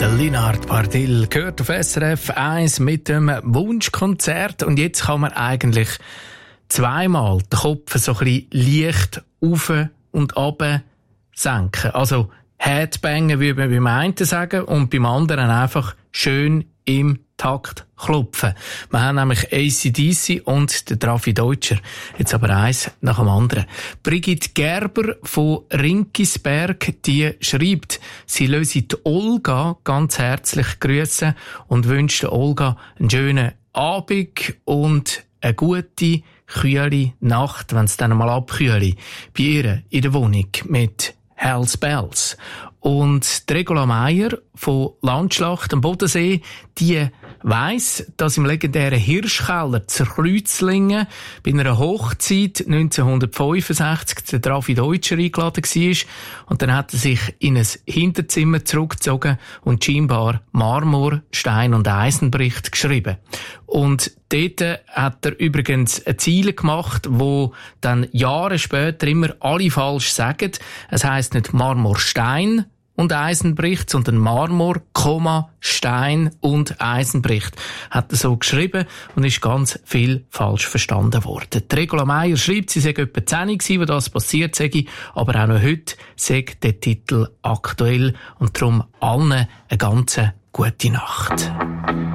Der Linhard Pardil gehört auf SRF 1 mit dem Wunschkonzert. Und jetzt kann man eigentlich zweimal den Kopf so ein bisschen leicht auf und runter senken. Also Headbangen würde man beim einen sagen und beim anderen einfach schön im Takt klopfen. Wir haben nämlich AC/DC und den Drafi Deutscher. Jetzt aber eins nach dem anderen. Brigitte Gerber von Rinkisberg, die schreibt, sie löse die Olga ganz herzlich grüßen und wünscht Olga einen schönen Abend und eine gute, kühle Nacht, wenn es dann mal abkühle, bei ihr in der Wohnung mit Hells Bells. Und die Regula Meier von Landschlacht am Bodensee, die weiss, dass im legendären Hirschkeller zu Kreuzlingen bei einer Hochzeit 1965 der Drafi Deutscher eingeladen war. Und dann hat er sich in ein Hinterzimmer zurückgezogen und scheinbar Marmor, Stein und Eisenbricht geschrieben. Und dort hat er übrigens ein Ziel gemacht, wo dann Jahre später immer alle falsch sagen. Es heisst nicht Marmorstein und Eisenbricht, sondern Marmor, Stein und Eisenbricht. Hat er so geschrieben und ist ganz viel falsch verstanden worden. Die Regula Meier schreibt, sie sei etwa 10 gewesen, wo das passiert sei, aber auch noch heute sei der Titel aktuell und darum allen eine ganz gute Nacht.